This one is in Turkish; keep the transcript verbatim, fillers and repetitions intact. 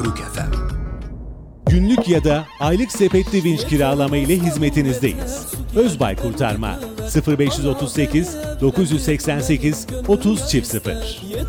Efendim. Günlük ya da aylık sepetli vinç kiralama ile hizmetinizdeyiz. Özbay Kurtarma sıfır beş otuz sekiz dokuz seksen sekiz otuz sıfır.